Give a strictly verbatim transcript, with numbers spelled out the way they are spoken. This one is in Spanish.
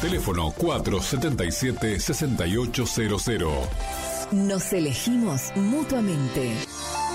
Teléfono cuatro siete siete, seis ocho cero cero. Nos elegimos mutuamente.